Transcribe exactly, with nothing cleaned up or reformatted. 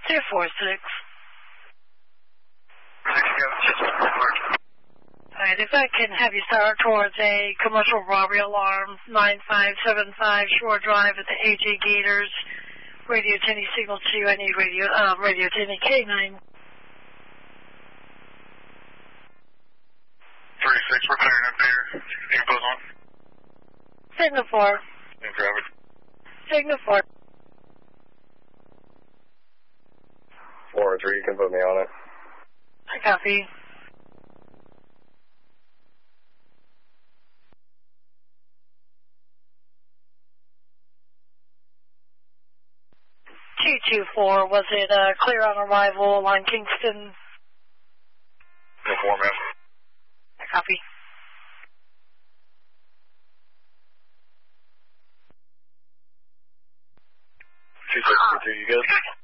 two four six. Alright, if I can have you start towards a commercial robbery alarm, nine five seven five Shore Drive at the A J Gators. Radio Tenny signal two. I need radio, uh, Radio Tenny K nine. thirty-six, we're clearing up here. Info's on. Signal four. And driver. Signal four. four three, you can put me on it. I copy. two two four, was it uh, clear on arrival on Kingston? No four, man. I copy. two six two, you good?